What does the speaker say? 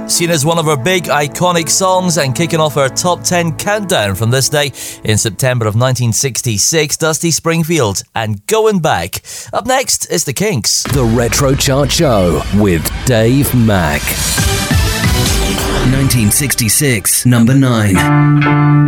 Seen as one of our big iconic songs and kicking off our top 10 countdown from this day in September of 1966, Dusty Springfield and Going Back. Up next is The Kinks. The Retro Chart Show with Dave Mack. 1966, number 9.